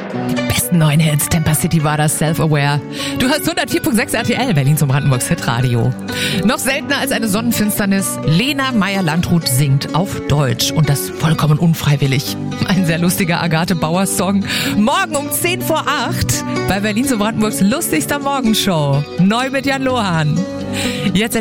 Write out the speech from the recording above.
Besten neuen Hits, Temper City war das, Self-Aware. Du hast 104.6 RTL, Berlin zum Brandenburgs Hitradio. Noch seltener als eine Sonnenfinsternis, Lena Meyer-Landrut singt auf Deutsch und das vollkommen unfreiwillig. Ein sehr lustiger Agathe-Bauer-Song. Morgen um 10 vor 8 bei Berlin zum Brandenburgs lustigster Morgenshow. Neu mit Jan Lohan. Jetzt